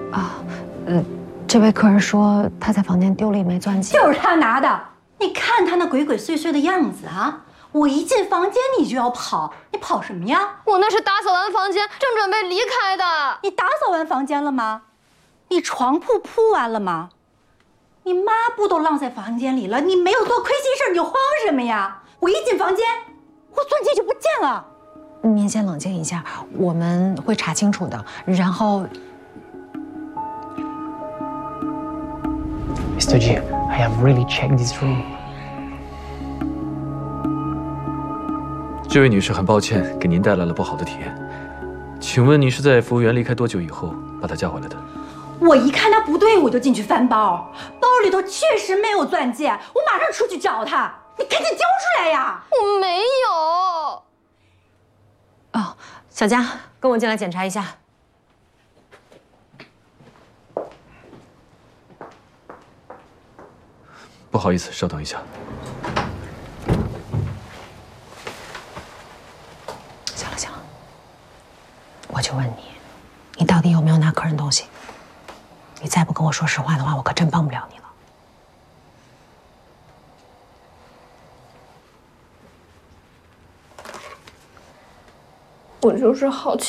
啊，这位客人说他在房间丢了一枚钻戒， 就是他拿的。你看他那鬼鬼祟祟的样子啊！我一进房间你就要跑，你跑什么呀？ 我那是打扫完房间，正准备离开的。 你打扫完房间了吗？你床铺铺完了吗？你抹布都晾在房间里了，你没有做亏心事，你慌什么呀？我一进房间，我钻戒就不见了。 您先冷静一下，我们会查清楚的。然后 Mr. Ji, I have really checked this room. 这位女士，很抱歉给您带来了不好的体验。请问你是在服务员离开多久以后把她叫回来的？ 我一看他不对，我就进去翻包，包里头确实没有钻戒，我马上出去找他。你赶紧交出来呀！ 我没有。 哦，小佳，跟我进来检查一下。 不好意思，稍等一下。 行了行了，我就问你，你到底有没有拿客人东西？你再不跟我说实话的话，我可真帮不了你了。 我就是好奇。